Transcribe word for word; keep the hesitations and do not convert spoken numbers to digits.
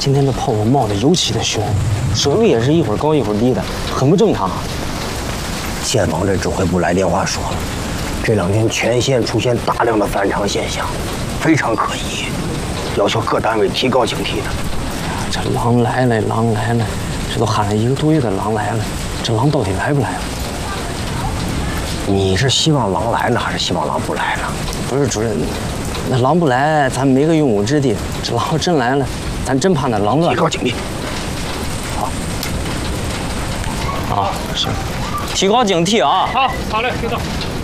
今天这炮火冒得尤其的凶，声率也是一会儿高一会儿低的，很不正常。 县防这指挥部来电话说了，这两天全县出现大量的反常现象，非常可疑，要求各单位提高警惕的。 这狼来了，狼来了，这都喊了一个多月的狼来了，这狼到底来不来了？ 你是希望狼来呢，还是希望狼不来呢？ 不是主任，那狼不来，咱没个用武之地；这狼要真来了，咱真怕那狼乱。 提高警惕。 好，啊，是，提高警惕啊！ 好，好嘞，知道。